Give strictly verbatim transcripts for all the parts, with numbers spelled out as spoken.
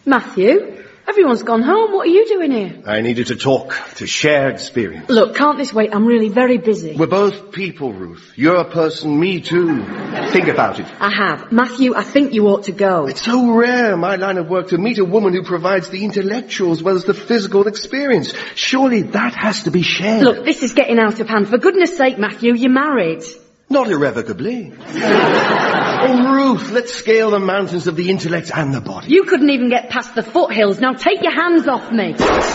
Matthew, everyone's gone home. What are you doing here? I needed to talk, to share experience. Look, can't this wait? I'm really very busy. We're both people, Ruth. You're a person, me too. Think about it. I have. Matthew, I think you ought to go. It's so rare in my line of work to meet a woman who provides the intellectual as well as the physical experience. Surely that has to be shared. Look, this is getting out of hand. For goodness sake, Matthew, you're married. Not irrevocably. Oh, Ruth, let's scale the mountains of the intellect and the body. You couldn't even get past the foothills. Now take your hands off me.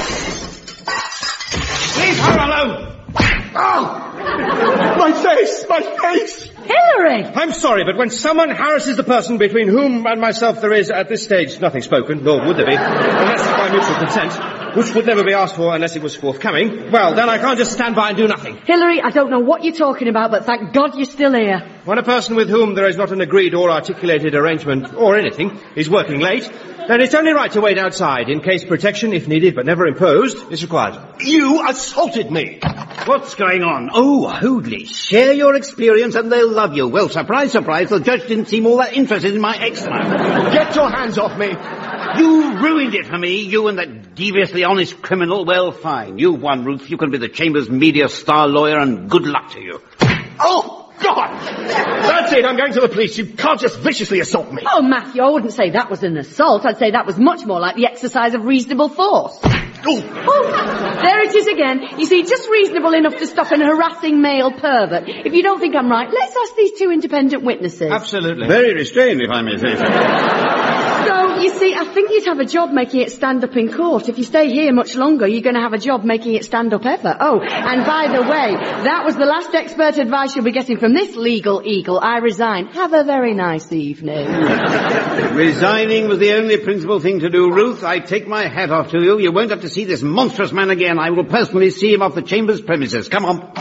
Leave her alone! Oh! My face! My face! Hilary! I'm sorry, but when someone harasses the person between whom and myself there is, at this stage, nothing spoken, nor would there be, unless it's by mutual consent, which would never be asked for unless it was forthcoming, well, then I can't just stand by and do nothing. Hilary, I don't know what you're talking about, but thank God you're still here. When a person with whom there is not an agreed or articulated arrangement, or anything, is working late, then it's only right to wait outside, in case protection, if needed but never imposed, is required. You assaulted me! What's going on? Oh, Hoadley, share your experience and they'll love you. Well, surprise, surprise, the judge didn't seem all that interested in my eczema. Get your hands off me! You ruined it for me, you and that deviously honest criminal. Well, fine. You've won, Ruth. You can be the Chamber's media star lawyer, and good luck to you. Oh, God! That's it, I'm going to the police. You can't just viciously assault me. Oh, Matthew, I wouldn't say that was an assault. I'd say that was much more like the exercise of reasonable force. Oh. Oh, there it is again. You see, just reasonable enough to stop an harassing male pervert. If you don't think I'm right, let's ask these two independent witnesses. Absolutely. Very restrained, if I may say so. So, you see, I think you'd have a job making it stand up in court. If you stay here much longer, you're going to have a job making it stand up ever. Oh, and by the way, that was the last expert advice you'll be getting from this legal eagle. I resign. Have a very nice evening. Resigning was the only principal thing to do, Ruth. I take my hat off to you. You won't have to see this monstrous man again. I will personally see him off the Chamber's premises. Come on.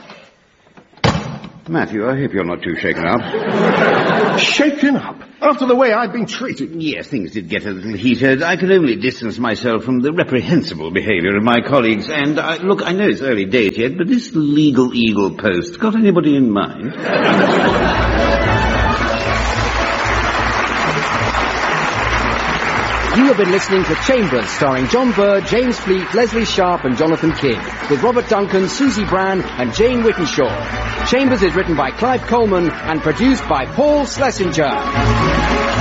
Matthew, I hope you're not too shaken up. Shaken up? After the way I've been treated? Yes, things did get a little heated. I could only distance myself from the reprehensible behaviour of my colleagues. And, uh, look, I know it's early days yet, but this legal eagle post, got anybody in mind? You have been listening to Chambers, starring John Bird, James Fleet, Leslie Sharp and Jonathan Kidd, with Robert Duncan, Susie Brand and Jane Whittenshaw. Chambers is written by Clive Coleman and produced by Paul Schlesinger.